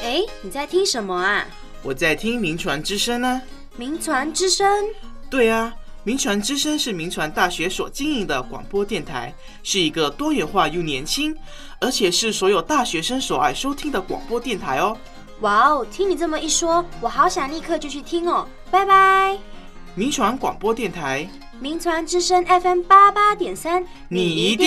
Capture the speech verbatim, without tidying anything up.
哎，你在听什么啊？ 我在听名传之声啊。 名传之声？ 对啊，名传之声是名传大学所经营的广播电台，是一个多元化又年轻，而且是所有大学生所爱收听的广播电台哦。 哇哦，听你这么一说，我好想立刻就去听哦。拜拜。 名传广播电台， 名传之声 F M 八八点三， 你一定